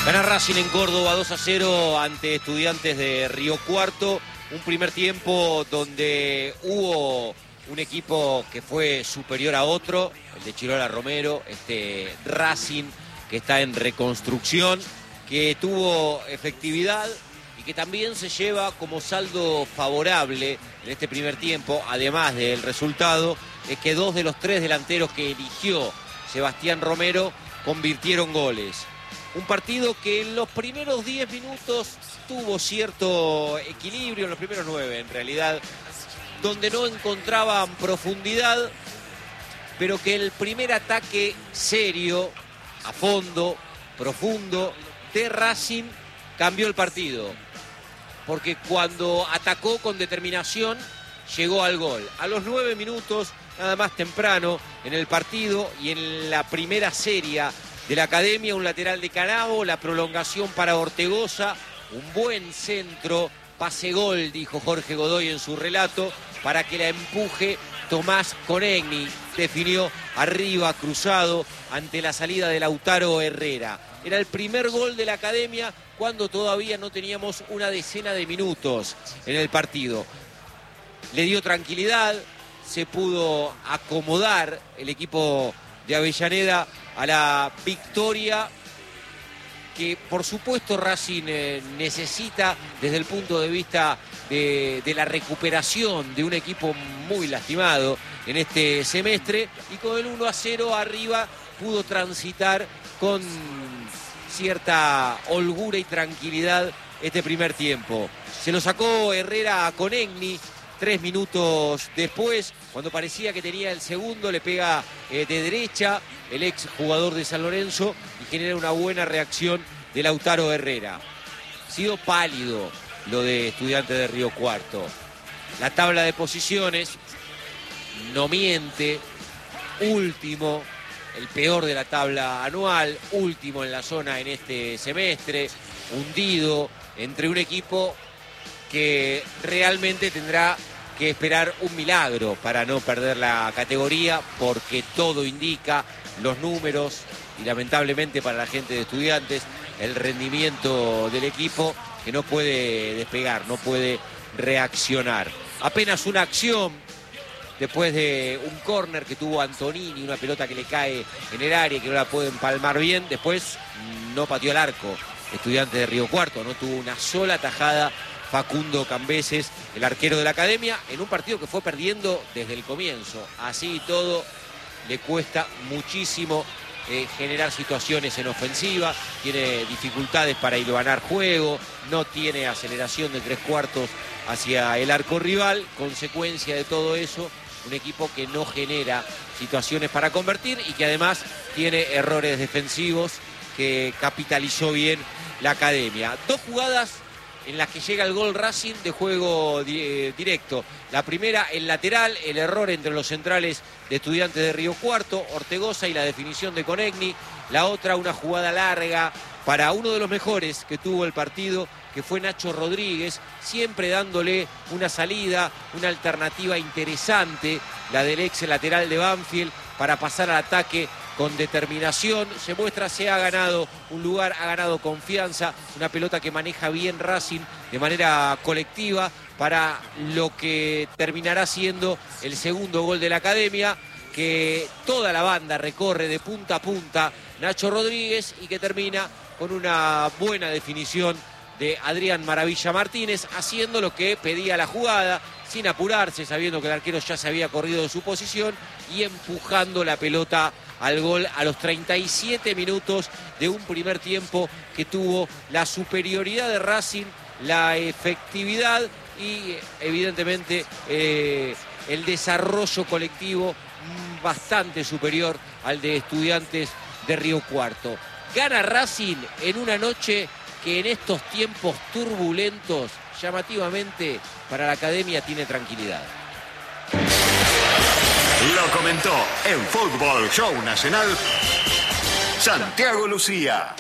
Gana Racing en Córdoba 2-0 ante Estudiantes de Río Cuarto. Un primer tiempo donde hubo un equipo que fue superior a otro, el de Chirola Romero, este Racing que está en reconstrucción, que tuvo efectividad y que también se lleva como saldo favorable en este primer tiempo, además del resultado, es que 2 de los 3 delanteros que eligió Sebastián Romero convirtieron goles. Un partido que en los primeros 10 minutos tuvo cierto equilibrio, en los primeros 9 en realidad, donde no encontraban profundidad, pero que el primer ataque serio, a fondo, profundo, de Racing cambió el partido. Porque cuando atacó con determinación, llegó al gol. A los 9 minutos, nada más temprano en el partido y en la primera serie de la Academia, un lateral de Canavo, la prolongación para Ortegoza, un buen centro, pase gol, dijo Jorge Godoy en su relato, para que la empuje Tomás Conegni. Definió arriba, cruzado, ante la salida de Lautaro Herrera. Era el primer gol de la Academia cuando todavía no teníamos una decena de minutos en el partido. Le dio tranquilidad, se pudo acomodar el equipo de Avellaneda a la victoria que por supuesto Racing necesita desde el punto de vista de la recuperación de un equipo muy lastimado en este semestre, y con el 1-0 arriba pudo transitar con cierta holgura y tranquilidad este primer tiempo. Se lo sacó Herrera a Conegni 3 minutos después, cuando parecía que tenía el segundo, le pega de derecha el ex jugador de San Lorenzo y genera una buena reacción de Lautaro Herrera. Ha sido pálido lo de Estudiantes de Río Cuarto. La tabla de posiciones no miente, último, el peor de la tabla anual, último en la zona en este semestre, hundido entre un equipo que realmente tendrá que esperar un milagro para no perder la categoría, porque todo indica, los números y lamentablemente para la gente de Estudiantes, el rendimiento del equipo que no puede despegar, no puede reaccionar. Apenas una acción después de un córner que tuvo Antonini, una pelota que le cae en el área y que no la puede empalmar bien, después no pateó al arco Estudiantes de Río Cuarto, no tuvo una sola tajada Facundo Cambeses, el arquero de la Academia, en un partido que fue perdiendo desde el comienzo. Así y todo, le cuesta muchísimo generar situaciones en ofensiva, tiene dificultades para hilvanar juego, no tiene aceleración de 3/4 hacia el arco rival. Consecuencia de todo eso, un equipo que no genera situaciones para convertir y que además tiene errores defensivos que capitalizó bien la Academia. 2 jugadas en las que llega el gol Racing de juego directo. La primera, el lateral, el error entre los centrales de Estudiantes de Río Cuarto, Ortegoza, y la definición de Conegni. La otra, una jugada larga para uno de los mejores que tuvo el partido, que fue Nacho Rodríguez, siempre dándole una salida, una alternativa interesante, la del ex lateral de Banfield, para pasar al ataque con determinación. Se muestra, se ha ganado un lugar, ha ganado confianza, una pelota que maneja bien Racing de manera colectiva para lo que terminará siendo el segundo gol de la Academia, que toda la banda recorre de punta a punta Nacho Rodríguez y que termina con una buena definición de Adrián Maravilla Martínez, haciendo lo que pedía la jugada, sin apurarse, sabiendo que el arquero ya se había corrido de su posición y empujando la pelota al gol a los 37 minutos de un primer tiempo que tuvo la superioridad de Racing, la efectividad y evidentemente el desarrollo colectivo bastante superior al de Estudiantes de Río Cuarto. Gana Racing en una noche que en estos tiempos turbulentos, llamativamente para la Academia, tiene tranquilidad. Lo comentó en Fútbol Show Nacional Santiago Lucía.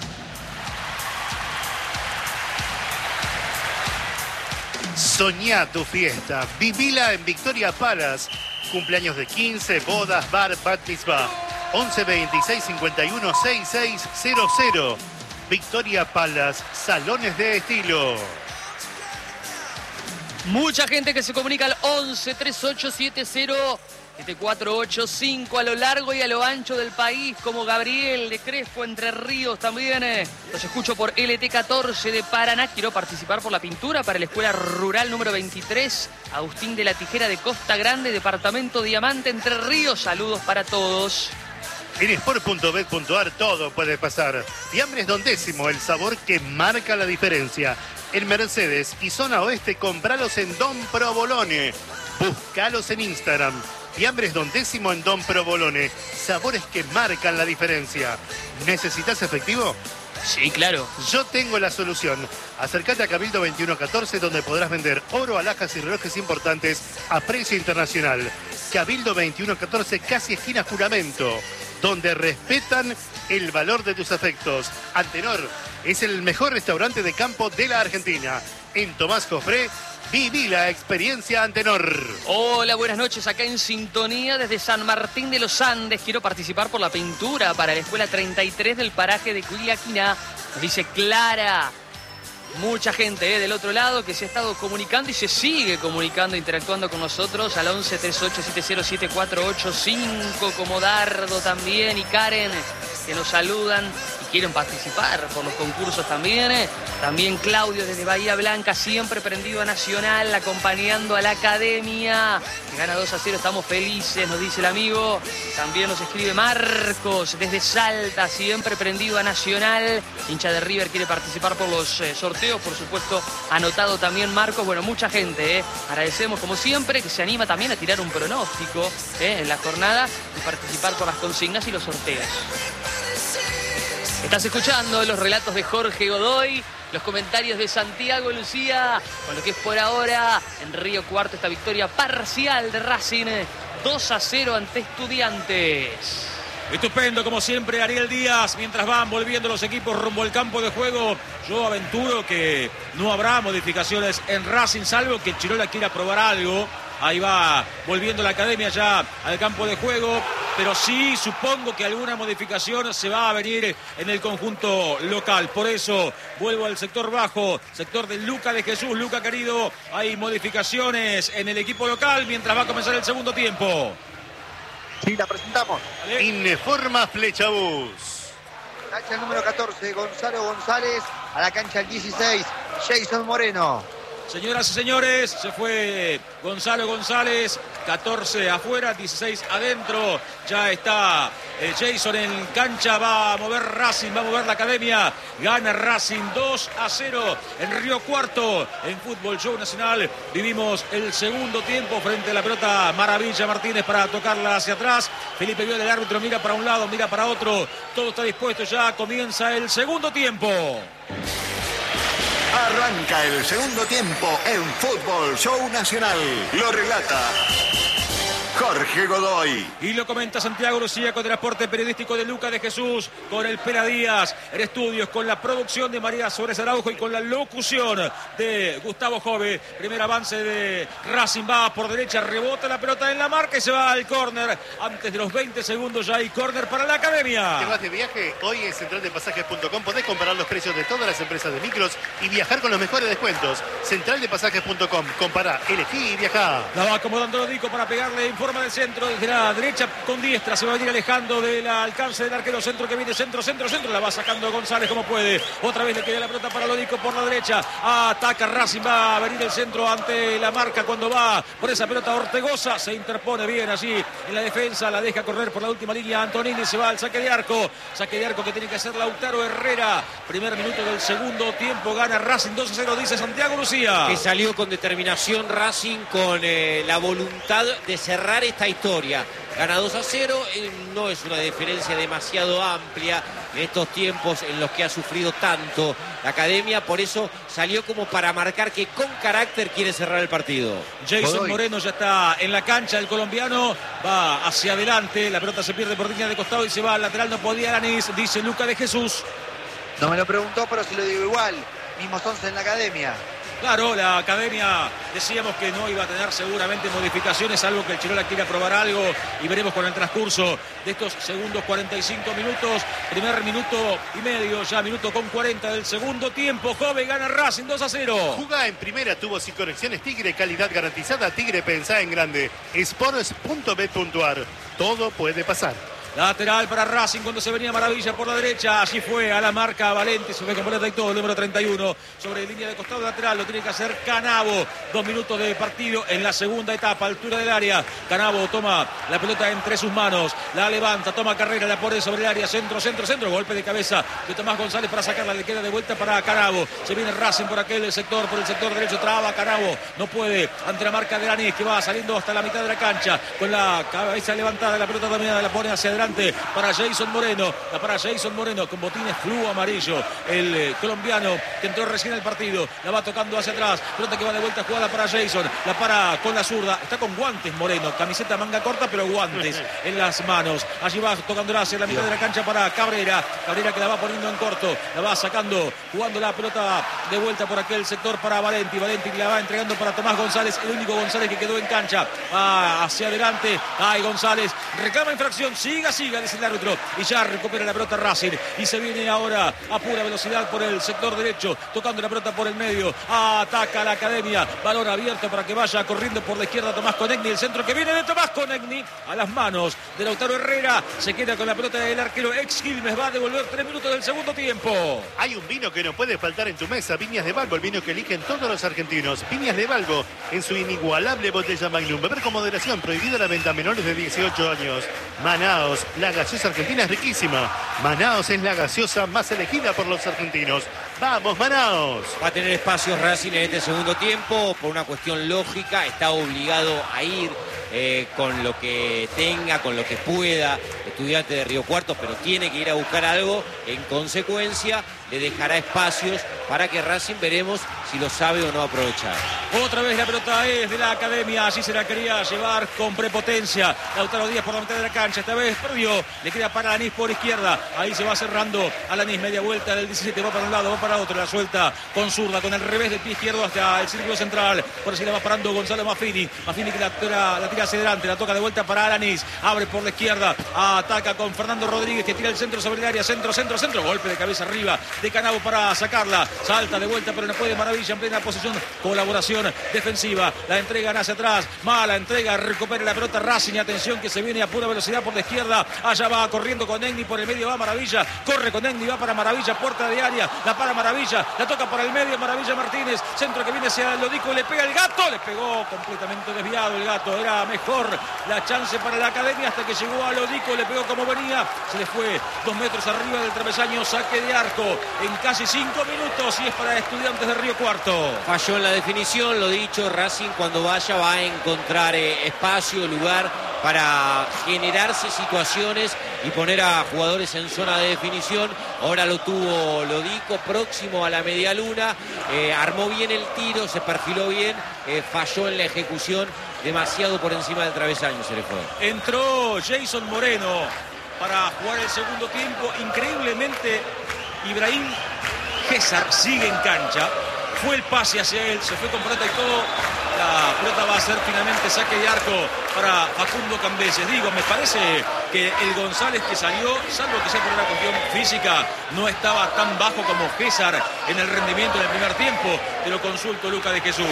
Soñá tu fiesta, vivila en Victoria Palace. Cumpleaños de 15, bodas, bar, bat mitzvah. 11 26 51 6600. Victoria Palace, salones de estilo. Mucha gente que se comunica al 11 3870 7485 a lo largo y a lo ancho del país, como Gabriel de Crespo, Entre Ríos también. Los escucho por LT14 de Paraná. Quiero participar por la pintura para la Escuela Rural número 23, Agustín de la Tijera de Costa Grande, departamento Diamante, Entre Ríos. Saludos para todos. En sport.bet.ar todo puede pasar. Fiambres Don Décimo, el sabor que marca la diferencia. En Mercedes y zona oeste, compralos en Don Provolone. Búscalos en Instagram. Fiambres Don Décimo en Don Provolone. Sabores que marcan la diferencia. ¿Necesitas efectivo? Sí, claro. Yo tengo la solución. Acércate a Cabildo 2114, donde podrás vender oro, alhajas y relojes importantes a precio internacional. Cabildo 2114, casi esquina Juramento, donde respetan el valor de tus afectos. Antenor es el mejor restaurante de campo de la Argentina. En Tomás Jofré, viví la experiencia Antenor. Hola, buenas noches. Acá en sintonía desde San Martín de los Andes. Quiero participar por la pintura para la Escuela 33 del paraje de Culiaquina. Nos dice Clara. Mucha gente del otro lado que se ha estado comunicando y se sigue comunicando, interactuando con nosotros al 11 38 70 7485, como Dardo también y Karen, que nos saludan y quieren participar por los concursos también. También Claudio desde Bahía Blanca, siempre prendido a Nacional, acompañando a la academia, que gana 2-0, estamos felices, nos dice el amigo. También nos escribe Marcos desde Salta, siempre prendido a Nacional, hincha de River, quiere participar por los sorteos, por supuesto, anotado también Marcos. Bueno, mucha gente, agradecemos como siempre, que se anima también a tirar un pronóstico en la jornada y participar por las consignas y los sorteos. Estás escuchando los relatos de Jorge Godoy, los comentarios de Santiago Lucía, con lo que es por ahora en Río Cuarto esta victoria parcial de Racing, 2-0 ante Estudiantes. Estupendo, como siempre, Ariel Díaz, mientras van volviendo los equipos rumbo al campo de juego. Yo aventuro que no habrá modificaciones en Racing, salvo que Chirola quiera probar algo. Ahí va volviendo la academia ya al campo de juego, pero sí supongo que alguna modificación se va a venir en el conjunto local. Por eso vuelvo al sector bajo, sector de Luca de Jesús. Luca, querido, hay modificaciones en el equipo local mientras va a comenzar el segundo tiempo. Sí, la presentamos. ¿Vale? Informa Flechabús. Cancha número 14, Gonzalo González. A la cancha el 16, Jason Moreno. Señoras y señores, se fue Gonzalo González, 14 afuera, 16 adentro. Ya está Jason en cancha, va a mover Racing, va a mover la academia. Gana Racing 2-0 en Río Cuarto. En Fútbol Show Nacional vivimos el segundo tiempo frente a la pelota. Maravilla Martínez para tocarla hacia atrás. Felipe Viola, el árbitro, mira para un lado, mira para otro. Todo está dispuesto ya, comienza el segundo tiempo. Arranca el segundo tiempo en Fútbol Show Nacional. Lo relata Jorge Godoy. Y lo comenta Santiago Lucía con el aporte periodístico de Luca de Jesús, con el Pera Díaz en estudios, con la producción de María Suárez Araujo y con la locución de Gustavo Jove. Primer avance de Racing, va por derecha, rebota la pelota en la marca y se va al córner. Antes de los 20 segundos ya hay córner para la academia. ¿Te vas de viaje? Hoy en centraldepasajes.com podés comparar los precios de todas las empresas de micros y viajar con los mejores descuentos. Centraldepasajes.com, compará, elegí y viajá. La va acomodando Lodico para pegarle en forma de centro desde la derecha con diestra. Se va a venir alejando del alcance del arquero. Centro que viene, centro. La va sacando González como puede. Otra vez le queda la pelota para Lodico por la derecha. Ataca Racing, va a venir el centro ante la marca cuando va por esa pelota Ortegoza. Se interpone bien allí en la defensa. La deja correr por la última línea Antonini. Se va al saque de arco. Saque de arco que tiene que hacer Lautaro Herrera. Primer minuto del segundo tiempo. Gana Racing 2-0, dice Santiago Lucía. Que salió con determinación Racing, con la voluntad de cerrar esta historia. Gana 2-0, no es una diferencia demasiado amplia en estos tiempos en los que ha sufrido tanto la academia, por eso salió como para marcar que con carácter quiere cerrar el partido. Jason Moreno ya está en la cancha, el colombiano va hacia adelante, la pelota se pierde por línea de costado y se va al lateral, no podía Aranis, dice Luca de Jesús. No me lo preguntó, pero se lo digo igual. Mismos 11 en la academia. Claro, la academia decíamos que no iba a tener seguramente modificaciones, salvo que el Chirola quiera probar algo y veremos con el transcurso de estos segundos 45 minutos. Primer minuto y medio, ya minuto con 40 del segundo tiempo. Jove gana Racing 2-0. Jugá en primera, tuvo sin conexiones Tigre, calidad garantizada. Tigre, pensá en grande. Sports.bet.ar. Todo puede pasar. Lateral para Racing cuando se venía Maravilla por la derecha. Allí fue a la marca Valente. Se fue con pelota y todo. El número 31 sobre línea de costado lateral. Lo tiene que hacer Canavo. 2 minutos de partido en la segunda etapa. Altura del área. Canavo toma la pelota entre sus manos. La levanta. Toma carrera. La pone sobre el área. Centro. Golpe de cabeza de Tomás González para sacarla. Le queda de vuelta para Canavo. Se viene Racing por aquel sector. Por el sector derecho. Traba Canavo. No puede. Ante la marca de Aranés que va saliendo hasta la mitad de la cancha. Con la cabeza levantada. La pelota dominada. La pone hacia adelante para Jason Moreno. La para Jason Moreno con botines flu amarillo. El colombiano que entró recién al partido. La va tocando hacia atrás. Pelota que va de vuelta jugada para Jason. La para con la zurda. Está con guantes Moreno. Camiseta manga corta pero guantes en las manos. Allí va tocándola hacia la mitad de la cancha para Cabrera. Cabrera que la va poniendo en corto. La va sacando. Jugando la pelota de vuelta por aquel sector para Valenti. Valenti la va entregando para Tomás González. El único González que quedó en cancha. Hacia adelante. Ay, González. Reclama infracción. Siga, dice el árbitro. Y ya recupera la pelota Racing. Y se viene ahora a pura velocidad por el sector derecho. Tocando la pelota por el medio. Ataca la academia. Balón abierto para que vaya corriendo por la izquierda Tomás Conegni. El centro que viene de Tomás Conegni. A las manos de Lautaro Herrera. Se queda con la pelota del arquero ex Quilmes. Va a devolver 3 minutos del segundo tiempo. Hay un vino que no puede faltar en tu mesa. Viñas de Valvo. El vino que eligen todos los argentinos. Viñas de Valvo. En su inigualable botella Magnum. Beber con moderación. Prohibida la venta a menores de 18 años. Manaos. La gaseosa argentina es riquísima. Manaos es la gaseosa más elegida por los argentinos. ¡Vamos, Manaos! Va a tener espacios Racing en este segundo tiempo por una cuestión lógica. Está obligado a ir con lo que tenga, con lo que pueda. Estudiante de Río Cuarto, pero tiene que ir a buscar algo. En consecuencia, le dejará espacios para que Racing veremos si lo sabe o no aprovechar. Otra vez la pelota es de la academia. Allí se la quería llevar con prepotencia Lautaro Díaz por la mitad de la cancha. Esta vez perdió. Le queda para Alanís por izquierda. Ahí se va cerrando Alanís. Media vuelta del 17. Va para un lado, va para otro. La suelta con zurda, con el revés del pie izquierdo hasta el círculo central. Por así la va parando Gonzalo Maffini. Maffini que la tira hacia adelante. La toca de vuelta para Alanís. Abre por la izquierda. Ataca con Fernando Rodríguez que tira el centro sobre el área. Centro. Golpe de cabeza arriba de Canavo para sacarla. Salta de vuelta, pero no puede Maravilla en plena posición. Colaboración defensiva. La entregan hacia atrás. Mala entrega. Recupera la pelota Racing. Atención que se viene a pura velocidad por la izquierda. Allá va corriendo con Egni. Por el medio va Maravilla. Corre con Egni. Va para Maravilla. Puerta de área. La para Maravilla. La toca por el medio. Maravilla Martínez. Centro que viene hacia Lodico. Y le pega el Gato. Le pegó completamente desviado el Gato. Era mejor la chance para la academia hasta que llegó a Lodico. Le pegó como venía. Se le fue 2 metros arriba del travesaño. Saque de arco en casi 5 minutos y es para Estudiantes de Río Cuarto. Falló en la definición, lo dicho, Racing cuando vaya va a encontrar espacio, lugar para generarse situaciones y poner a jugadores en zona de definición. Ahora lo tuvo Lodico próximo a la media luna, armó bien el tiro, se perfiló bien, falló en la ejecución, demasiado por encima del travesaño se le fue. Entró Jason Moreno para jugar el segundo tiempo. Increíblemente Ibrahim César sigue en cancha. Fue el pase hacia él, se fue con pelota y todo. La pelota va a ser finalmente saque de arco para Facundo Cambeses. Digo, me parece que el González que salió, salvo que sea por una cuestión física, no estaba tan bajo como César en el rendimiento en el primer tiempo. Te lo consulto, Luca de Jesús.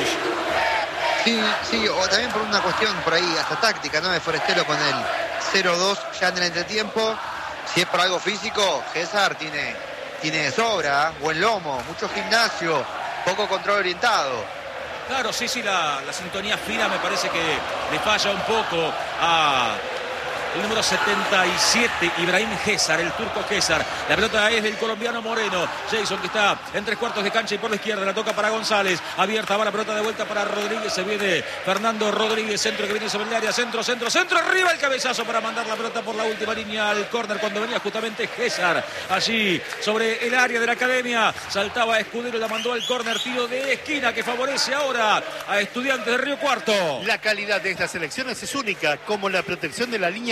Sí, o también por una cuestión por ahí, hasta táctica, ¿no? De Forestero con el 0-2 ya en el entretiempo. Si es por algo físico, César tiene de sobra, buen lomo, mucho gimnasio, poco control orientado. Claro, sí, la sintonía fina me parece que le falla un poco a el número 77, Ibrahim César, el turco César. La pelota es del colombiano Moreno. Jason que está en 3/4 de cancha y por la izquierda la toca para González. Abierta va la pelota de vuelta para Rodríguez. Se viene Fernando Rodríguez, centro que viene sobre el área. Centro, arriba el cabezazo para mandar la pelota por la última línea al córner cuando venía justamente César. Allí sobre el área de la academia. Saltaba Escudero, la mandó al córner. Tiro de esquina que favorece ahora a Estudiantes de Río Cuarto. La calidad de estas elecciones es única, como la protección de la línea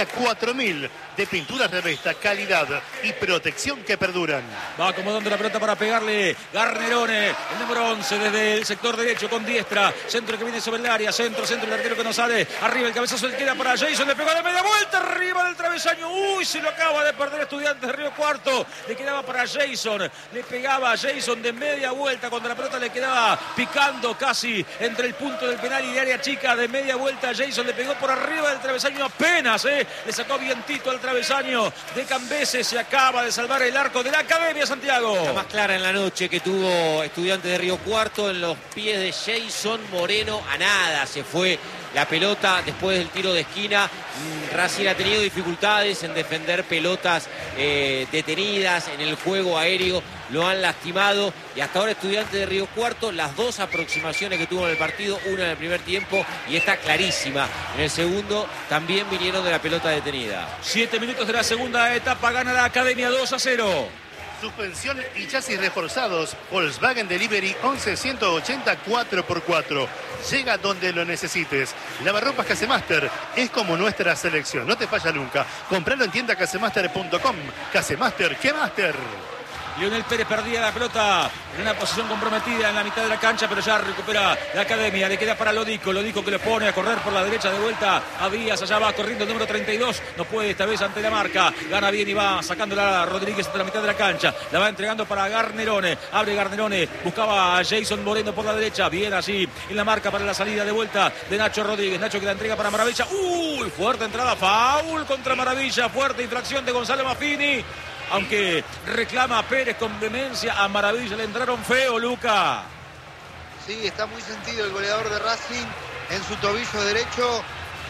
4.000 de pinturas Revesta, calidad y protección que perduran. Va acomodando la pelota para pegarle Garnerone, el número 11 desde el sector derecho con diestra. Centro que viene sobre el área, centro, el arquero que no sale. Arriba el cabezazo le queda para Jason, le pegó de media vuelta, arriba del travesaño. Uy, se lo acaba de perder Estudiantes de Río Cuarto. Le quedaba para Jason, le pegaba a Jason de media vuelta cuando la pelota le quedaba picando casi entre el punto del penal y de área chica. De media vuelta Jason le pegó por arriba del travesaño apenas, le sacó vientito al travesaño de Cambeses. Se acaba de salvar el arco de la Academia, Santiago. La más clara en la noche que tuvo Estudiantes de Río Cuarto, en los pies de Jason Moreno. A nada se fue la pelota después del tiro de esquina. Racing ha tenido dificultades en defender pelotas detenidas en el juego aéreo. Lo han lastimado y hasta ahora Estudiantes de Río Cuarto, las dos aproximaciones que tuvo en el partido, una en el primer tiempo y esta clarísima en el segundo, también vinieron de la pelota detenida. 7 minutos de la segunda etapa, gana la Academia 2-0. Suspensión y chasis reforzados. Volkswagen Delivery 11-180 4x4. Llega donde lo necesites. Lavarropas Casemaster es como nuestra selección. No te falla nunca. Compralo en tienda casemaster.com. Casemaster, ¿qué Master? Lionel Pérez perdía la pelota en una posición comprometida en la mitad de la cancha, pero ya recupera la Academia. Le queda para Lodico que lo pone a correr por la derecha de vuelta a Díaz. Allá va corriendo el número 32. No puede esta vez ante la marca. Gana bien y va sacándola a Rodríguez entre la mitad de la cancha. La va entregando para Garnerone. Abre Garnerone. Buscaba a Jason Moreno por la derecha. Bien así en la marca para la salida de vuelta de Nacho Rodríguez. Nacho que la entrega para Maravilla. Uy, fuerte entrada. Foul contra Maravilla. Fuerte infracción de Gonzalo Maffini. Aunque reclama Pérez con vehemencia, a Maravilla le entraron feo, Luca. Sí, está muy sentido el goleador de Racing en su tobillo derecho.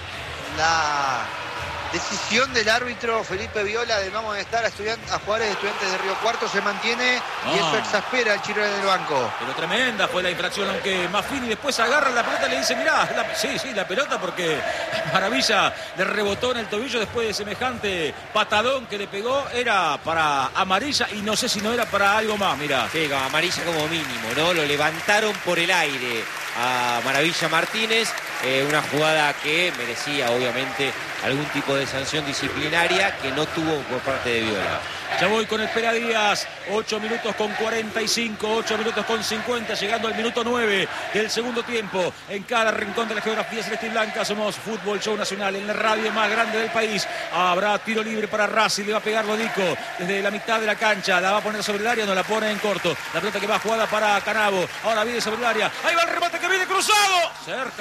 La decisión del árbitro Felipe Viola de no amonestar a jugadores de Estudiantes de Río Cuarto se mantiene y eso exaspera al Chirón en el banco. Pero tremenda fue la infracción, aunque Maffini después agarra la pelota y le dice, mirá, la pelota, porque Maravilla le rebotó en el tobillo después de semejante patadón que le pegó. Era para amarilla y no sé si no era para algo más, mirá. Sí, amarilla como mínimo, ¿no? Lo levantaron por el aire a Maravilla Martínez, una jugada que merecía obviamente algún tipo de sanción disciplinaria que no tuvo por parte de Viola. Ya voy con el Pera Díaz, 8 minutos con 45, 8 minutos con 50, llegando al minuto 9 del segundo tiempo. En cada rincón de la geografía celeste y blanca somos Fútbol Show Nacional, en la radio más grande del país. Habrá tiro libre para Racing, le va a pegar Lodico desde la mitad de la cancha, la va a poner sobre el área, no la pone en corto. La pelota que va jugada para Canavo, ahora viene sobre el área, ahí va el remate que viene cruzado.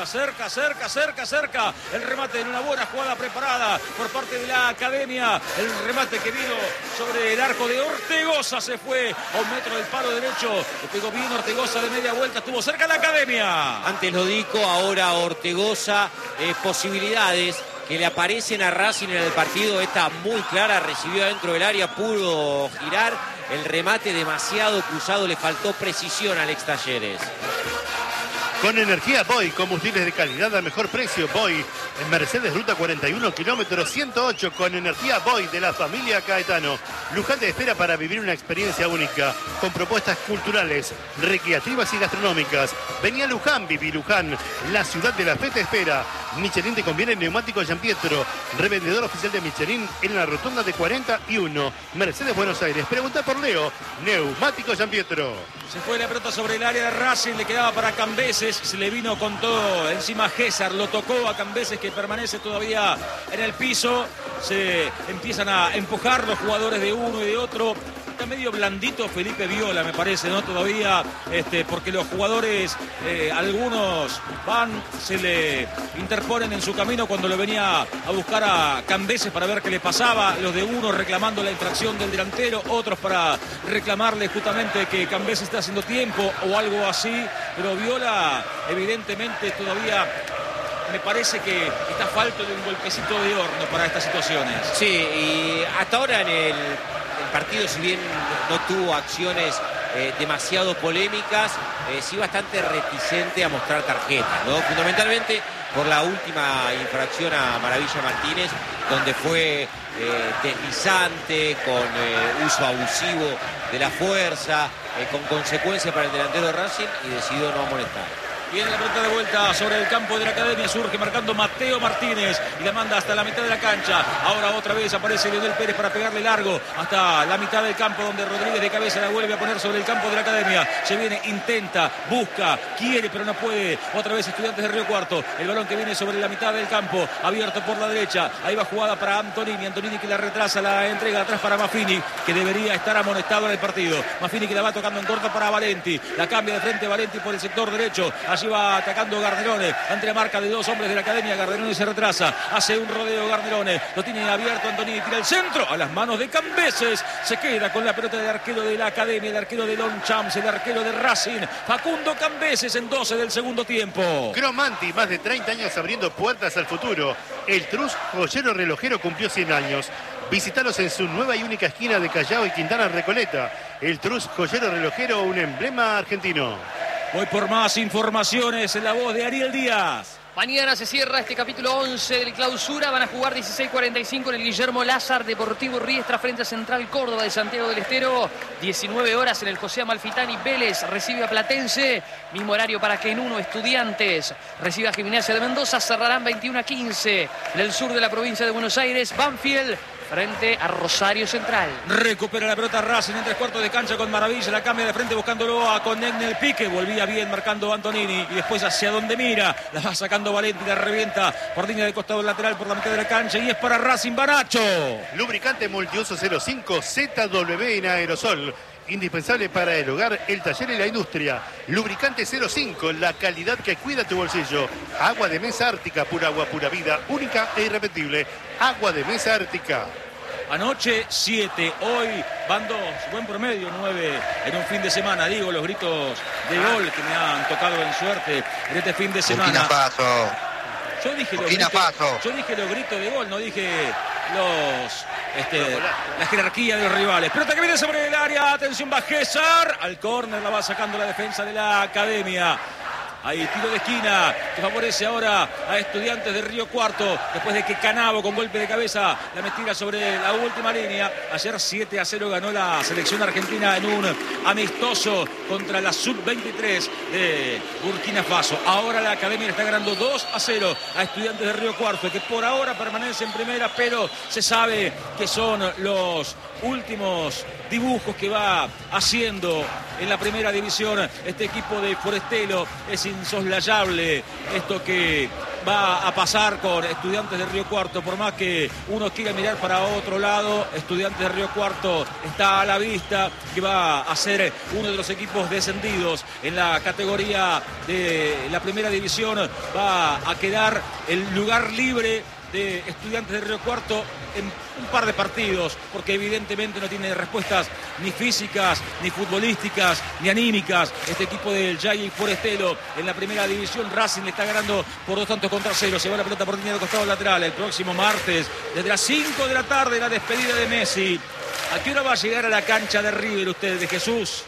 Cerca, el remate en una buena jugada preparada por parte de la Academia. El remate que vino sobre el arco de Ortegoza, se fue a 1 metro del palo derecho, le pegó bien Ortegoza de media vuelta, estuvo cerca la Academia. Antes Lodico, ahora Ortegoza. Posibilidades que le aparecen a Racing en el partido, esta muy clara, recibió dentro del área, pudo girar, el remate demasiado cruzado, le faltó precisión a Alex Talleres. Con energía Boy, combustibles de calidad a mejor precio. Boy, en Mercedes, ruta 41, kilómetro 108, con energía Boy de la familia Caetano. Luján te espera para vivir una experiencia única, con propuestas culturales, recreativas y gastronómicas. Vení a Luján, viví Luján, la ciudad de la fe te espera. Michelin te conviene en neumáticos Giampietro, revendedor oficial de Michelin en la rotonda de 41, Mercedes, Buenos Aires. Pregunta por Leo, neumáticos Giampietro. Se fue la pelota sobre el área de Racing, le quedaba para Cambeses, se le vino con todo encima Gésar, lo tocó a Cambeses que permanece todavía en el piso, se empiezan a empujar los jugadores de uno y de otro. Está medio blandito Felipe Viola, me parece, ¿no? Todavía, porque los jugadores, algunos se le interponen en su camino cuando lo venía a buscar a Cambeses para ver qué le pasaba. Los de uno reclamando la infracción del delantero, otros para reclamarle justamente que Cambeses está haciendo tiempo o algo así. Pero Viola, evidentemente, todavía me parece que está falto de un golpecito de horno para estas situaciones. Sí, y hasta ahora en el partido, si bien no tuvo acciones demasiado polémicas, sí bastante reticente a mostrar tarjetas, ¿no? Fundamentalmente por la última infracción a Maravilla Martínez, donde fue deslizante, con uso abusivo de la fuerza, con consecuencias para el delantero de Racing, y decidió no amonestar. Viene la pelota de vuelta sobre el campo de la Academia. Surge marcando Mateo Martínez y la manda hasta la mitad de la cancha. Ahora otra vez aparece Lionel Pérez para pegarle largo hasta la mitad del campo, donde Rodríguez de cabeza la vuelve a poner sobre el campo de la Academia. Se viene, intenta, busca, quiere, pero no puede. Otra vez Estudiantes de Río Cuarto. El balón que viene sobre la mitad del campo, abierto por la derecha. Ahí va jugada para Antonini. Antonini que la retrasa, la entrega atrás para Maffini, que debería estar amonestado en el partido. Maffini que la va tocando en corto para Valenti. La cambia de frente Valenti por el sector derecho. Allí va atacando Garnerone. Ante la marca de dos hombres de la Academia, Garnerone se retrasa. Hace un rodeo Garnerone. Lo tiene abierto Antonini. Tira el centro a las manos de Cambeses. Se queda con la pelota del arquero de la Academia, el arquero de Longchamps, el arquero de Racing, Facundo Cambeses, en 12 del segundo tiempo. Cromanti, más de 30 años abriendo puertas al futuro. El Trus joyero relojero cumplió 100 años. Visítalos en su nueva y única esquina de Callao y Quintana Recoleta. El Trus joyero relojero, un emblema argentino. Voy por más informaciones en la voz de Ariel Díaz. Mañana se cierra este capítulo 11 del Clausura. Van a jugar 16:45 en el Guillermo Lázar, Deportivo Riestra frente a Central Córdoba de Santiago del Estero. 19 horas en el José Amalfitani. Vélez recibe a Platense. Mismo horario para que en uno Estudiantes recibe a Gimnasia de Mendoza. Cerrarán 21:15 en el sur de la provincia de Buenos Aires. Banfield frente a Rosario Central. Recupera la pelota Racing en 3/4 de cancha con Maravilla. La cambia de frente buscándolo a Connegne el pique. Volvía bien marcando Antonini. Y después hacia donde mira. La va sacando Valenti. La revienta por línea de costado lateral por la mitad de la cancha. Y es para Racing Baracho. Lubricante multiuso 05 ZW en aerosol. Indispensable para el hogar, el taller y la industria. Lubricante 05, la calidad que cuida tu bolsillo. Agua de mesa Ártica, pura agua, pura vida, única e irrepetible. Agua de mesa Ártica. Anoche 7, hoy van 2, buen promedio 9 en un fin de semana. Digo, los gritos de gol que me han tocado en suerte en este fin de semana. Burkina Faso. Yo dije los gritos de gol, no dije la jerarquía de los rivales. Pelota que viene sobre el área, atención, va Gesar. Al córner la va sacando la defensa de la Academia. Ahí tiro de esquina que favorece ahora a Estudiantes de Río Cuarto. Después de que Canavo con golpe de cabeza la metiera sobre la última línea. Ayer 7-0 ganó la selección argentina en un amistoso contra la Sub-23 de Burkina Faso. Ahora la Academia le está ganando 2-0 a Estudiantes de Río Cuarto, que por ahora permanece en primera, pero se sabe que son los últimos dibujos que va haciendo en la primera división este equipo de Forestelo. Es insoslayable esto que va a pasar con Estudiantes de Río Cuarto. Por más que uno quiera mirar para otro lado, Estudiantes de Río Cuarto está a la vista que va a ser uno de los equipos descendidos en la categoría de la primera división. Va a quedar el lugar libre de Estudiantes de Río Cuarto en un par de partidos, porque evidentemente no tiene respuestas ni físicas, ni futbolísticas, ni anímicas. Este equipo del Jay Forestelo en la primera división. Racing le está ganando por 2-0. Se va la pelota por línea de costado lateral. El próximo martes, desde las 5 de la tarde, la despedida de Messi. ¿A qué hora va a llegar a la cancha de River usted, de Jesús?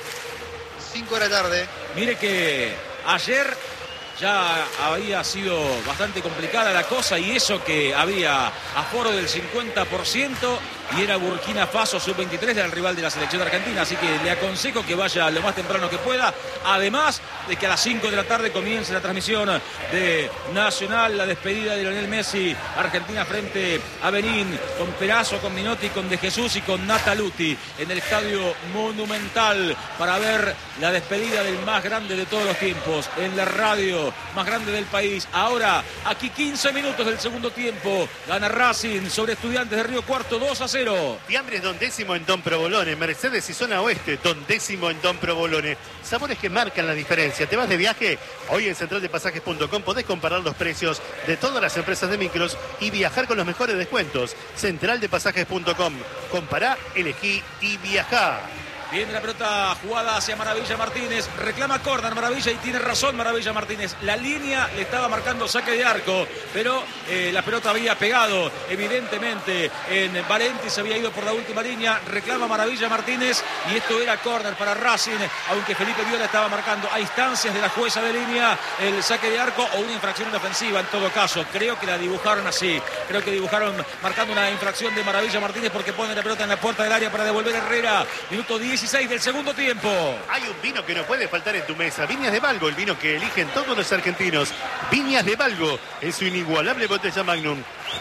5 de la tarde. Mire que ayer ya había sido bastante complicada la cosa, y eso que había aforo del 50% y era Burkina Faso Sub-23, era el rival de la selección argentina, así que le aconsejo que vaya lo más temprano que pueda, además de que a las 5 de la tarde comience la transmisión de Nacional, la despedida de Lionel Messi, Argentina frente a Benín, con Perazo, con Minotti, con De Jesús y con Nataluti en el Estadio Monumental, para ver la despedida del más grande de todos los tiempos, en la radio más grande del país. Ahora, aquí 15 minutos del segundo tiempo, gana Racing sobre Estudiantes de Río Cuarto 2-0. Fiambres Don Décimo en Don Provolone, Mercedes y Zona Oeste, Don Décimo en Don Provolone. Sabores que marcan la diferencia. ¿Te vas de viaje? Hoy en centraldepasajes.com podés comparar los precios de todas las empresas de micros y viajar con los mejores descuentos. Centraldepasajes.com. Compará, elegí y viajá. Viene la pelota jugada hacia Maravilla Martínez. Reclama córner Maravilla y tiene razón Maravilla Martínez. La línea le estaba marcando saque de arco, pero la pelota había pegado evidentemente en Valenti, se había ido por la última línea. Reclama Maravilla Martínez y esto era córner para Racing, aunque Felipe Viola estaba marcando a instancias de la jueza de línea el saque de arco o una infracción en ofensiva. En todo caso, creo que la dibujaron así. Creo que dibujaron marcando una infracción de Maravilla Martínez porque pone la pelota en la puerta del área para devolver Herrera. Minuto 10 16 del segundo tiempo. Hay un vino que no puede faltar en tu mesa. Viñas de Valgo, el vino que eligen todos los argentinos. Viñas de Valgo, en su inigualable botella Magnum.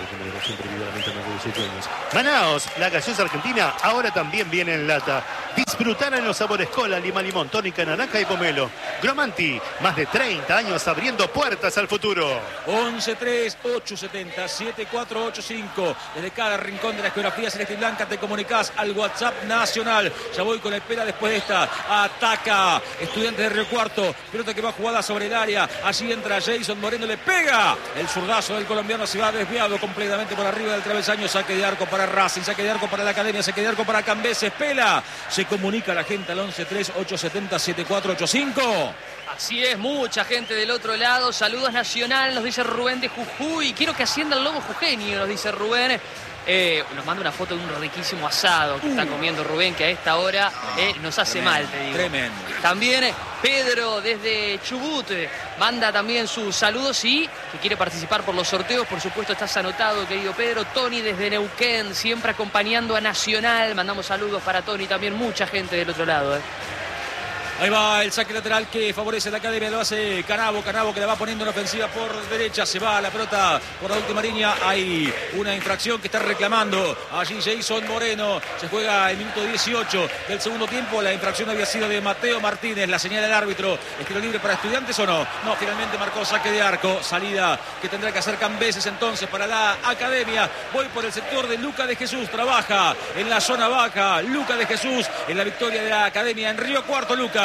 Manaos, la gaseosa argentina, ahora también viene en lata. Disfrutar en los sabores cola, lima, limón, tónica, naranja y pomelo. Gromanti, más de 30 años abriendo puertas al futuro. 11-3-870-7485. Desde cada rincón de la geografía celeste y blanca te comunicás al WhatsApp nacional. Ya voy con el Pela después de esta. Ataca Estudiantes de Río Cuarto. Pelota que va jugada sobre el área. Allí entra Jason Moreno, le pega. El zurdazo del colombiano se va desviado completamente por arriba del travesaño. Saque de arco para Racing, saque de arco para la Academia, saque de arco para Cambeses. Pela. Se comunica la gente al 11-3-870-7485. Así es, mucha gente del otro lado. Saludos Nacional, nos dice Rubén de Jujuy. Quiero que ascienda el lobo jujeño, nos dice Rubén. Nos manda una foto de un riquísimo asado que está comiendo Rubén, que a esta hora nos hace mal, te digo. Tremendo. También Pedro desde Chubut manda también sus saludos y que quiere participar por los sorteos. Por supuesto, estás anotado, querido Pedro. Tony desde Neuquén, siempre acompañando a Nacional. Mandamos saludos para Tony, también mucha gente del otro lado. Ahí va el saque lateral que favorece a la Academia, lo hace Canavo que la va poniendo en ofensiva por derecha, se va a la pelota por la última línea, hay una infracción que está reclamando allí Jason Moreno, se juega el minuto 18 del segundo tiempo, la infracción había sido de Mateo Martínez, la señal del árbitro, ¿es tiro libre para Estudiantes o no? No, finalmente marcó saque de arco, salida que tendrá que hacer Cambeses entonces para la Academia, voy por el sector de Luca de Jesús, trabaja en la zona baja, Luca de Jesús en la victoria de la Academia en Río Cuarto. Luca.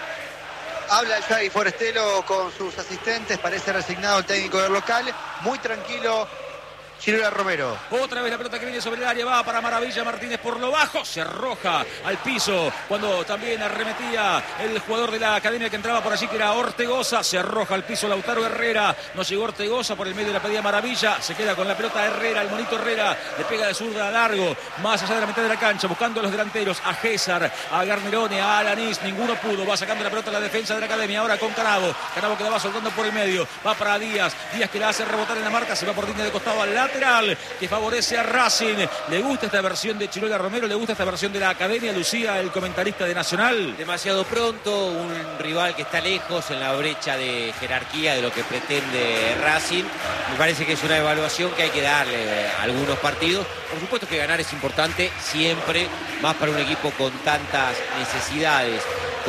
Habla el Xavi Forestelo con sus asistentes, parece resignado el técnico del local, muy tranquilo Chirola Romero. Otra vez la pelota que viene sobre el área, va para Maravilla Martínez por lo bajo, se arroja al piso cuando también arremetía el jugador de la Academia que entraba por allí, que era Ortegoza, se arroja al piso Lautaro Herrera, no llegó Ortegoza, por el medio de la pedida Maravilla, se queda con la pelota Herrera, el monito Herrera, le pega de zurda a largo, más allá de la mitad de la cancha, buscando a los delanteros, a César, a Garnerone, a Alanís, ninguno pudo, va sacando la pelota a la defensa de la Academia, ahora con Canavo que la va soltando por el medio, va para Díaz que la hace rebotar en la marca, se va por línea de costado al lateral, que favorece a Racing. ¿Le gusta esta versión de Chirola Romero? ¿Le gusta esta versión de la Academia? Lucía, el comentarista de Nacional. Demasiado pronto, un rival que está lejos en la brecha de jerarquía de lo que pretende Racing. Me parece que es una evaluación que hay que darle a algunos partidos. Por supuesto que ganar es importante siempre, más para un equipo con tantas necesidades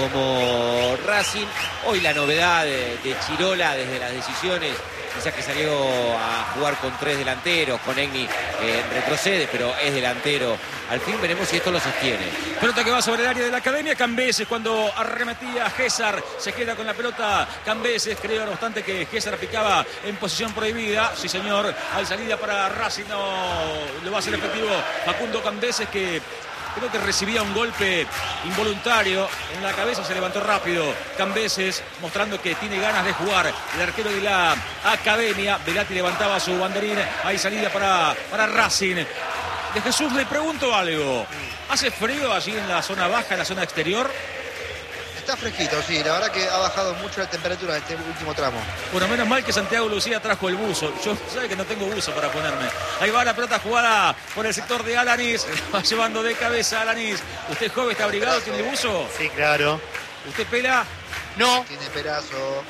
como Racing. Hoy la novedad de Chirola desde las decisiones, quizás que salió a jugar con 3 delanteros, con Egni retrocede, pero es delantero. Al fin veremos si esto lo sostiene. Pelota que va sobre el área de la Academia, Cambeses cuando arremetía César, se queda con la pelota Cambeses, creo no obstante que César picaba en posición prohibida, sí señor, hay salida para Racing, no lo va a hacer efectivo Facundo Cambeses, que creo que recibía un golpe involuntario en la cabeza, se levantó rápido Cambeses, mostrando que tiene ganas de jugar. El arquero de la Academia, Velati levantaba su banderín, hay salida para Racing. De Jesús le pregunto algo, ¿hace frío allí en la zona baja, en la zona exterior? Está fresquito, sí, la verdad que ha bajado mucho la temperatura en este último tramo. Bueno, menos mal que Santiago Lucía trajo el buzo. Yo sabe que no tengo buzo para ponerme. Ahí va la pelota jugada por el sector de Alanís. Va llevando de cabeza Alanís. ¿Usted joven está abrigado? ¿Tiene buzo? Sí, claro. ¿Usted pela? No. Tiene perazo.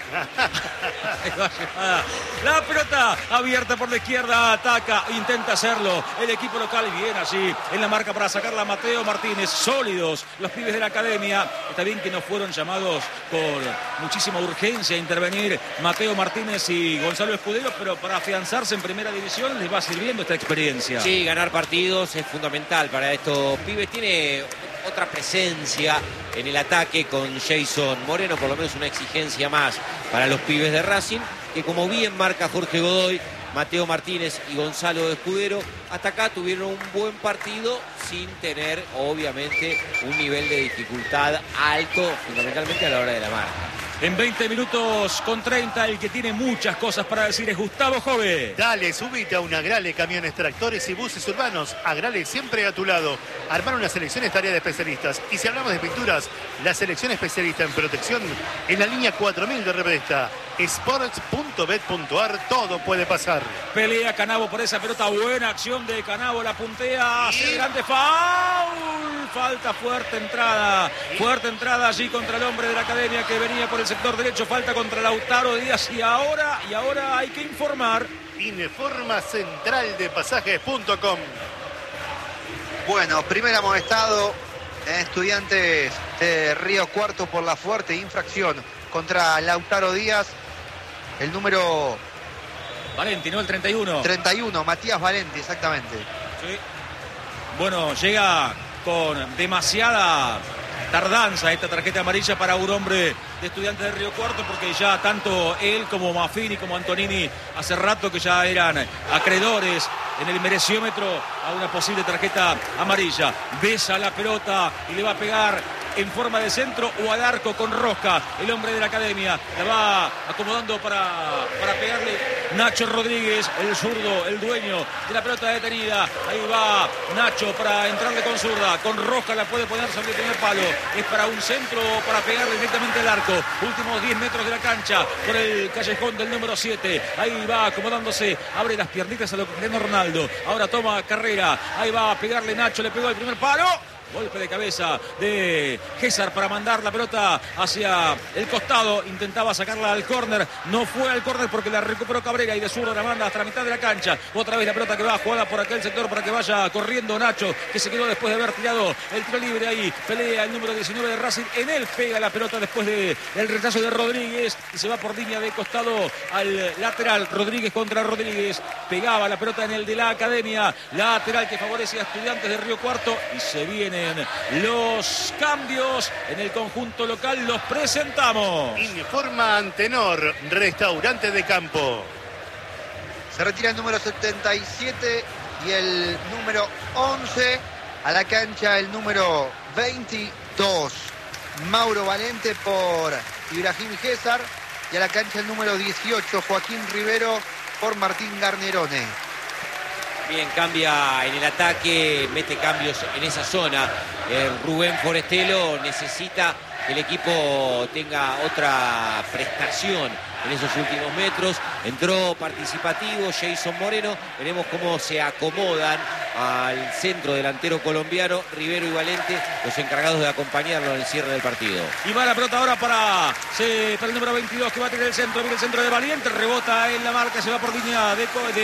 La pelota abierta por la izquierda, ataca, intenta hacerlo el equipo local, bien allí en la marca para sacarla Mateo Martínez, sólidos los pibes de la Academia. Está bien que no fueron llamados por muchísima urgencia a intervenir Mateo Martínez y Gonzalo Escudero, pero para afianzarse en primera división les va sirviendo esta experiencia. Sí, ganar partidos es fundamental para estos pibes. Tiene otra presencia en el ataque con Jason Moreno, por lo menos una exigencia más para los pibes de Racing, que como bien marca Jorge Godoy, Mateo Martínez y Gonzalo Escudero, hasta acá tuvieron un buen partido sin tener, obviamente, un nivel de dificultad alto, fundamentalmente a la hora de la marca. En 20 minutos con 30, el que tiene muchas cosas para decir es Gustavo Jove. Dale, subite a un Agrale Camiones, Tractores y Buses Urbanos. Agrale siempre a tu lado. Armar una selección es tarea de especialistas. Y si hablamos de pinturas, la selección especialista en protección en la línea 4000 de Revesta. Sports.bet.ar, todo puede pasar. Pelea Canavo por esa pelota, buena acción de Canavo, la puntea hacia adelante, foul, falta, fuerte entrada allí contra el hombre de la Academia que venía por el sector derecho, falta contra Lautaro Díaz y ahora hay que informar. Informa central de pasajes.com. Bueno, primer amonestado en Estudiantes de Río Cuarto por la fuerte infracción contra Lautaro Díaz. El número Valenti, ¿no? El 31. 31, Matías Valenti, exactamente. Sí. Bueno, llega con demasiada tardanza esta tarjeta amarilla para un hombre de Estudiantes de Río Cuarto, porque ya tanto él como Maffini como Antonini hace rato que ya eran acreedores en el mereciómetro a una posible tarjeta amarilla. Besa la pelota y le va a pegar en forma de centro o al arco con Rosca, el hombre de la Academia. La va acomodando para pegarle Nacho Rodríguez, el zurdo, el dueño de la pelota detenida. Ahí va Nacho para entrarle con zurda. Con Rosca la puede poner sobre el primer palo. Es para un centro o para pegarle directamente al arco. Últimos 10 metros de la cancha por el callejón del número 7. Ahí va acomodándose, abre las piernitas a lo Cristiano Ronaldo. Ahora toma carrera. Ahí va a pegarle Nacho, le pegó el primer palo. Golpe de cabeza de César para mandar la pelota hacia el costado. Intentaba sacarla al córner. No fue al córner porque la recuperó Cabrera y de zurdo la manda hasta la mitad de la cancha. Otra vez la pelota que va jugada por aquel sector para que vaya corriendo Nacho, que se quedó después de haber tirado el tiro libre ahí. Pelea el número 19 de Racing. En él pega la pelota después del rechazo de Rodríguez y se va por línea de costado al lateral. Rodríguez contra Rodríguez. Pegaba la pelota en el de la Academia. Lateral que favorece a Estudiantes de Río Cuarto y se viene los cambios en el conjunto local, los presentamos. Informa Antenor, restaurante de campo. Se retira el número 77 y el número 11. A la cancha el número 22, Mauro Valente por Ibrahim César. Y a la cancha el número 18, Joaquín Rivero por Martín Garnerone. Bien, cambia en el ataque, mete cambios en esa zona. Rubén Forestelo necesita que el equipo tenga otra prestación en esos últimos metros. Entró participativo Jason Moreno. Veremos cómo se acomodan al centro delantero colombiano, Rivero y Valente, los encargados de acompañarlo en el cierre del partido. Y va la pelota ahora para el número 22 que va a tener el centro. Viene el centro de Valiente, rebota en la marca, se va por línea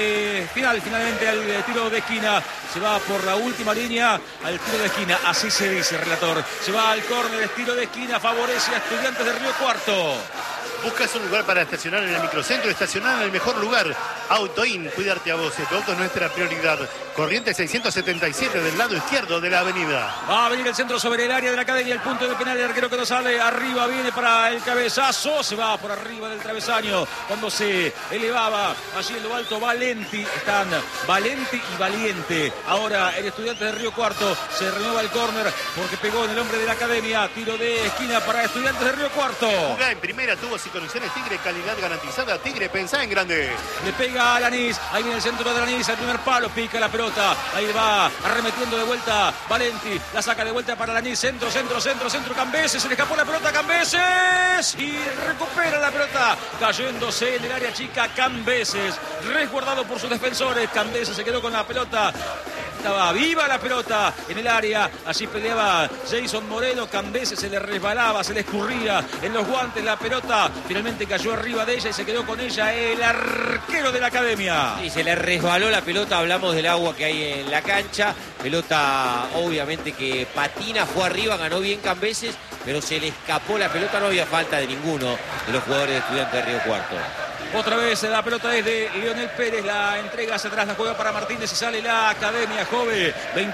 de final. Finalmente al tiro de esquina, se va por la última línea al tiro de esquina, así se dice, relator. Se va al córner, el tiro de esquina favorece a Estudiantes de Río Cuarto. ¿Buscas un lugar para estacionar en el microcentro? Estacionar en el mejor lugar. Autoin, cuidarte a vos. Tu auto es nuestra prioridad. Corriente 677 del lado izquierdo de la avenida. Va a venir el centro sobre el área de la Academia. El punto de penal, el arquero que no sale. Arriba viene para el cabezazo. Se va por arriba del travesaño. Cuando se elevaba allí en lo alto Valenti. Están Valenti y Valiente. Ahora el Estudiante de Río Cuarto se renueva el córner porque pegó en el hombre de la Academia. Tiro de esquina para Estudiantes de Río Cuarto. Jugá en primera, tuvo y conexiones Tigre, calidad garantizada. Tigre, pensá en grande. Le pega a Lanís, ahí viene el centro de Lanís, el primer palo, pica la pelota, ahí va arremetiendo de vuelta Valenti, la saca de vuelta para Lanís, centro, Cambeses, se le escapó la pelota a Cambeses y recupera la pelota, cayéndose en el área chica Cambeses, resguardado por sus defensores. Cambeses se quedó con la pelota. Estaba viva la pelota en el área. Allí peleaba Jason Moreno. Cambeses se le resbalaba, se le escurría en los guantes la pelota. Finalmente cayó arriba de ella y se quedó con ella el arquero de la Academia. Y se le resbaló la pelota. Hablamos del agua que hay en la cancha. Pelota obviamente que patina, fue arriba, ganó bien Cambeses, pero se le escapó la pelota. No había falta de ninguno de los jugadores de Estudiantes de Río Cuarto. Otra vez la pelota es de Lionel Pérez, la entrega hacia atrás, la juega para Martínez y sale la Academia. Jove,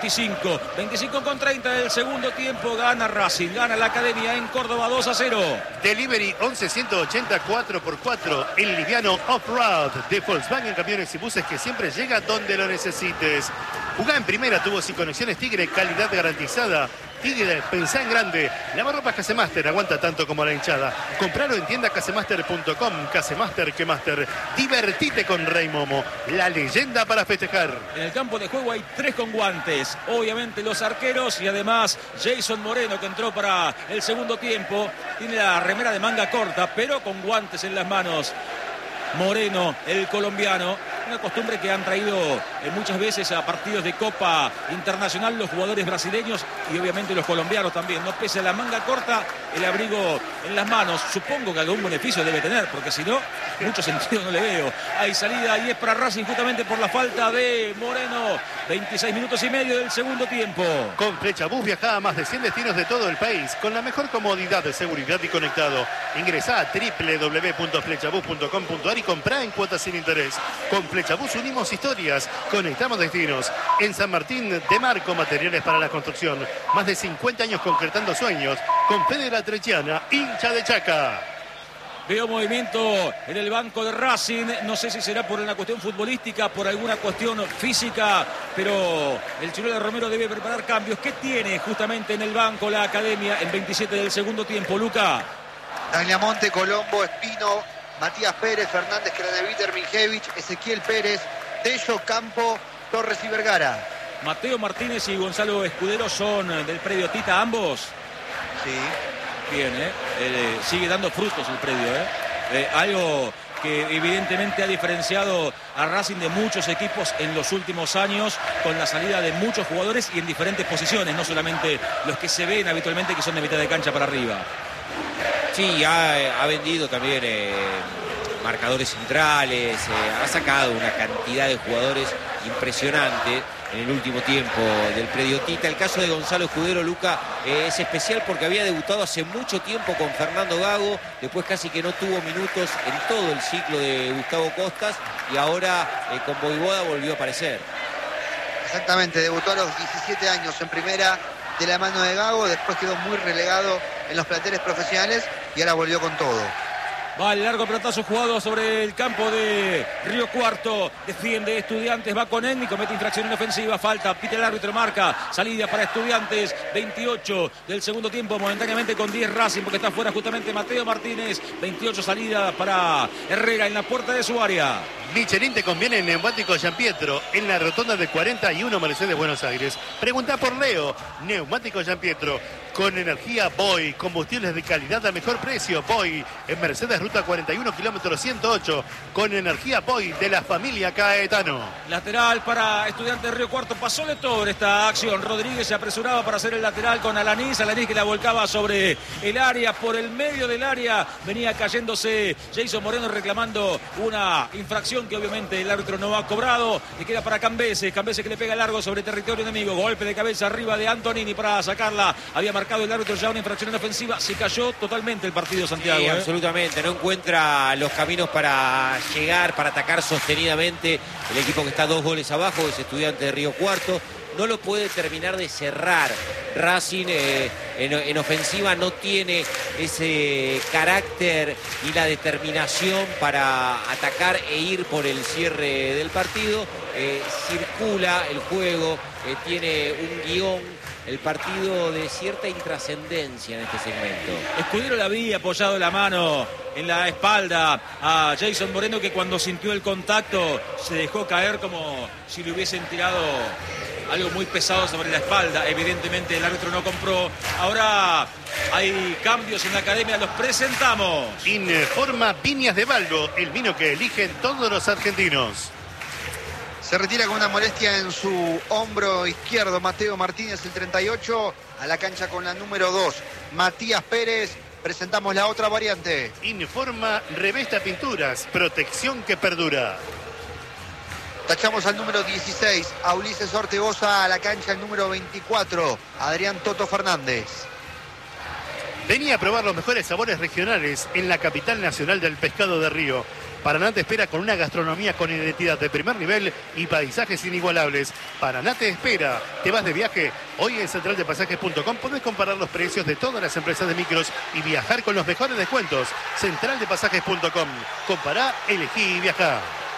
25 con 30 del segundo tiempo, gana Racing, gana la Academia en Córdoba 2-0. Delivery 11-180 4x4, el liviano off-road de Volkswagen Camiones y Buses que siempre llega donde lo necesites. Jugá en primera, tuvo sin conexiones Tigre, calidad garantizada. Tigre, pensá en grande. Lavarropas Casemaster aguanta tanto como la hinchada. Compralo en tienda casemaster.com. Casemaster, que Master. Divertite con Rey Momo, la leyenda para festejar. En el campo de juego hay 3 con guantes. Obviamente los arqueros y además Jason Moreno, que entró para el segundo tiempo. Tiene la remera de manga corta, pero con guantes en las manos. Moreno, el colombiano, una costumbre que han traído muchas veces a partidos de Copa Internacional los jugadores brasileños y obviamente los colombianos también. No pese a la manga corta, el abrigo en las manos. Supongo que algún beneficio debe tener, porque si no, mucho sentido no le veo. Hay salida y es para Racing justamente por la falta de Moreno. 26 minutos y medio del segundo tiempo. Con Flechabús viaja a más de 100 destinos de todo el país con la mejor comodidad de seguridad y conectado. Ingresá a www.flechabús.com.ar y comprá en cuotas sin interés. Con Flechabús unimos historias, conectamos destinos. En San Martín, de Marco, materiales para la construcción. Más de 50 años concretando sueños. Con Fede La Trechiana, hincha de Chaca. Veo movimiento en el banco de Racing. No sé si será por una cuestión futbolística, por alguna cuestión física, pero el Chirola Romero debe preparar cambios. ¿Qué tiene justamente en el banco la academia en 27 del segundo tiempo, Luca? Tagliamonte, Colombo, Espino, Matías Pérez, Fernández, Craneviter, Mijevich, Ezequiel Pérez, Tello, Campo, Torres y Vergara. Mateo Martínez y Gonzalo Escudero son del predio Tita, ambos. Sí. Bien, sigue dando frutos el predio. Algo que evidentemente ha diferenciado a Racing de muchos equipos en los últimos años, con la salida de muchos jugadores y en diferentes posiciones, no solamente los que se ven habitualmente, que son de mitad de cancha para arriba. Sí, ha vendido también marcadores centrales, ha sacado una cantidad de jugadores impresionante en el último tiempo del predio Tita. El caso de Gonzalo Escudero, Luca, es especial porque había debutado hace mucho tiempo con Fernando Gago, después casi que no tuvo minutos en todo el ciclo de Gustavo Costas y ahora con Voivoda volvió a aparecer. Exactamente, debutó a los 17 años en primera de la mano de Gago, después quedó muy relegado en los planteles profesionales y ahora volvió con todo. Va el largo pelotazo jugado sobre el campo de Río Cuarto. Defiende Estudiantes, va con Enni, comete infracción en ofensiva, falta, pita el árbitro, marca, salida para Estudiantes, 28 del segundo tiempo, momentáneamente con 10 Racing, porque está fuera justamente Mateo Martínez, 28 salida para Herrera en la puerta de su área. Michelin te conviene en Neumáticos Gianpietro, en la rotonda de 41 Mercedes Buenos Aires. Pregunta por Leo. Neumáticos Gianpietro, con energía Boy, combustibles de calidad a mejor precio. Boy, en Mercedes Ruta 41, kilómetro 108, con energía Boy de la familia Caetano. Lateral para Estudiantes de Río Cuarto, pasó de todo en esta acción. Rodríguez se apresuraba para hacer el lateral con Alanís que la volcaba sobre el área, por el medio del área, venía cayéndose Jason Moreno reclamando una infracción que obviamente el árbitro no ha cobrado, y queda para Cambese que le pega largo sobre territorio enemigo, golpe de cabeza arriba de Antonini para sacarla, había marcado el árbitro ya una infracción en ofensiva, se cayó totalmente el partido, Santiago. Sí, absolutamente, no encuentra los caminos para llegar, para atacar sostenidamente el equipo que está 2 goles abajo, es Estudiante de Río Cuarto. No lo puede terminar de cerrar. Racing en ofensiva no tiene ese carácter y la determinación para atacar e ir por el cierre del partido. Circula el juego, tiene un guión, el partido de cierta intrascendencia en este segmento. Escudero le había apoyado la mano en la espalda a Jason Moreno, que cuando sintió el contacto se dejó caer como si le hubiesen tirado algo muy pesado sobre la espalda. Evidentemente el árbitro no compró. Ahora hay cambios en la academia, los presentamos. Informa Viñas de Balbo, el vino que eligen todos los argentinos. Se retira con una molestia en su hombro izquierdo Mateo Martínez, el 38, a la cancha con la número 2, Matías Pérez. Presentamos la otra variante. Informa Revesta Pinturas, protección que perdura. Tachamos al número 16, a Ulises Ortegoza, a la cancha el número 24, Adrián Toto Fernández. Venía a probar los mejores sabores regionales en la capital nacional del pescado de Río. Paraná te espera con una gastronomía con identidad de primer nivel y paisajes inigualables. Paraná te espera. ¿Te vas de viaje? Hoy en centraldepasajes.com podés comparar los precios de todas las empresas de micros y viajar con los mejores descuentos. Centraldepasajes.com. Compará, elegí y viajá.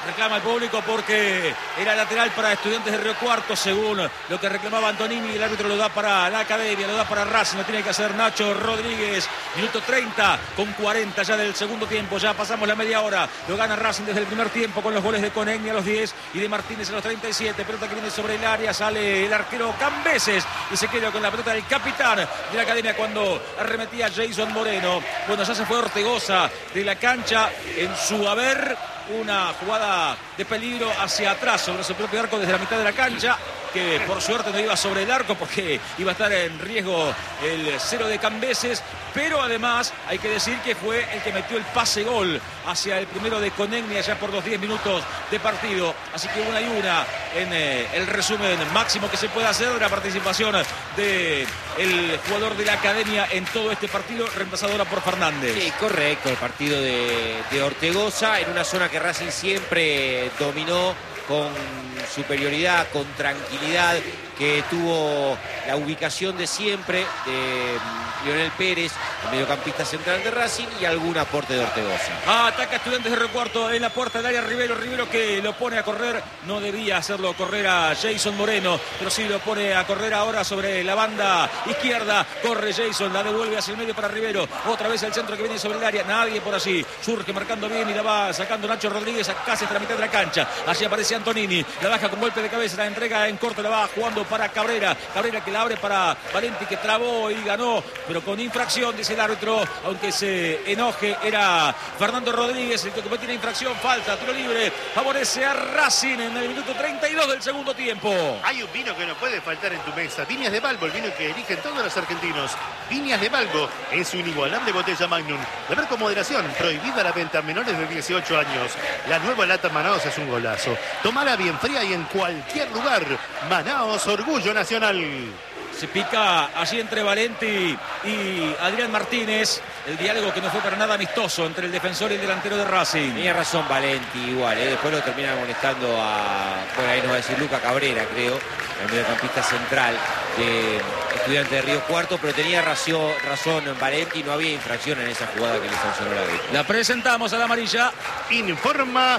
reclama el público porque era lateral para Estudiantes de Río Cuarto, según lo que reclamaba Antonini. El árbitro lo da para la Academia, lo da para Racing, lo tiene que hacer Nacho Rodríguez. Minuto 30 con 40 ya del segundo tiempo, ya pasamos la media hora. Lo gana Racing desde el primer tiempo con los goles de Conegni a los 10 y de Martínez a los 37. Pelota que viene sobre el área, sale el arquero Cambeses y se queda con la pelota del capitán de la Academia cuando arremetía Jason Moreno. Bueno, ya se fue Ortegoza de la cancha en su haber. Una jugada de peligro hacia atrás sobre su propio arco desde la mitad de la cancha, que por suerte no iba sobre el arco porque iba a estar en riesgo el 0 de Cambeses, pero además hay que decir que fue el que metió el pase gol hacia el primero de Conegni allá por los 10 minutos de partido. Así que una y una en el resumen máximo que se puede hacer de la participación del jugador de la Academia en todo este partido, reemplazado ahora por Fernández. Sí, correcto, el partido de Ortegoza en una zona que Racing siempre dominó con superioridad, con tranquilidad, que tuvo la ubicación de siempre de Lionel Pérez, el mediocampista central de Racing, y algún aporte de Ortegoza. Ataca Estudiantes de Río Cuarto en la puerta del área. Rivero que lo pone a correr, no debía hacerlo correr a Jason Moreno, pero sí lo pone a correr ahora sobre la banda izquierda. Corre Jason, la devuelve hacia el medio para Rivero, otra vez el centro que viene sobre el área, nadie por allí, surge marcando bien y la va sacando Nacho Rodríguez a casi hasta la mitad de la cancha. Allí aparece Antonini, la baja con golpe de cabeza, la entrega en corto, la va jugando para Cabrera que la abre para Valenti, que trabó y ganó, pero con infracción, dice el árbitro, aunque se enoje. Era Fernando Rodríguez el que cometió una infracción, falta, tiro libre, favorece a Racing en el minuto 32 del segundo tiempo. Hay un vino que no puede faltar en tu mesa, Viñas de Balbo, el vino que eligen todos los argentinos. Viñas de Balbo es su inigualable botella Magnum, beber con moderación, prohibida la venta a menores de 18 años. La nueva lata Manaos es un golazo, tomala bien fría y en cualquier lugar. Manaos, orgullo nacional. Se pica allí entre Valenti y Adrián Martínez. El diálogo que no fue para nada amistoso entre el defensor y el delantero de Racing. Tenía razón Valenti igual, después lo termina molestando bueno, ahí nos va a decir Luca Cabrera, creo, el mediocampista central de Estudiantes de Río Cuarto, pero tenía razón Valenti, no había infracción en esa jugada que le sancionó la árbitro. La presentamos a la amarilla. Informa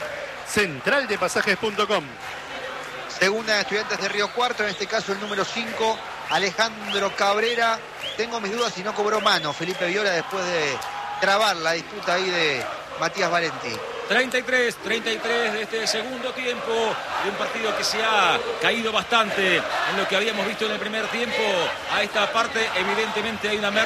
centraldepasajes.com. Segunda Estudiantes de Río Cuarto, en este caso el número 5, Alejandro Cabrera. Tengo mis dudas si no cobró mano Felipe Viola después de trabar la disputa ahí de Matías Valenti. 33 de este segundo tiempo de un partido que se ha caído bastante en lo que habíamos visto en el primer tiempo. A esta parte evidentemente hay una